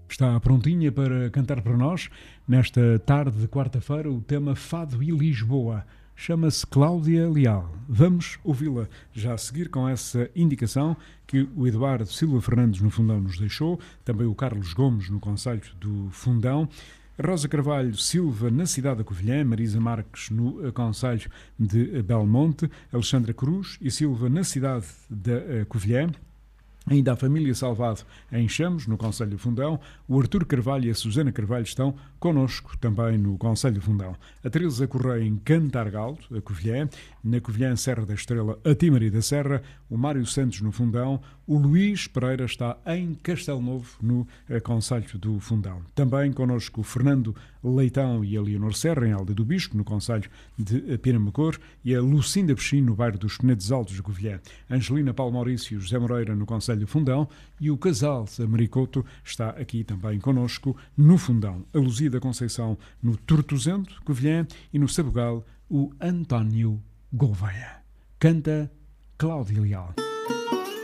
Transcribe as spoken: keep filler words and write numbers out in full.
Está prontinha para cantar para nós, nesta tarde de quarta-feira, o tema Fado e Lisboa. Chama-se Cláudia Leal. Vamos ouvi-la já a seguir com essa indicação que o Eduardo Silva Fernandes no Fundão nos deixou, também o Carlos Gomes no Conselho do Fundão, Rosa Carvalho Silva na cidade da Covilhã, Marisa Marques no Conselho de Belmonte, Alexandra Cruz e Silva na cidade da Covilhã, ainda a família Salvado em Chamos, no Conselho do Fundão, o Artur Carvalho e a Susana Carvalho estão connosco também no Conselho do Fundão. A Teresa Correia em Cantargaldo, a Covilhã, na Covilhã Serra da Estrela, a Tímari da Serra, o Mário Santos no Fundão, o Luís Pereira está em Castelo Novo, no Conselho do Fundão. Também connosco o Fernando Leitão e a Leonor Serra, em Alda do Bispo, no Conselho de Pinamacor, e a Lucinda Peixim, no bairro dos Penedos Altos de Covilhã. Angelina Paulo Maurício e José Moreira, no Conselho do Fundão, e o casal Americoto está aqui também connosco no Fundão. A Luzia da Conceição no Tortozento, Covilhã, e no Sabugal, o António Gouveia. Canta Cláudia Leal.